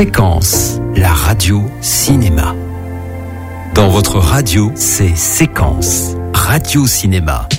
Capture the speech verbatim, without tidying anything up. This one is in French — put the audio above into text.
Séquence, la radio cinéma. Dans votre radio, c'est Séquence, radio cinéma.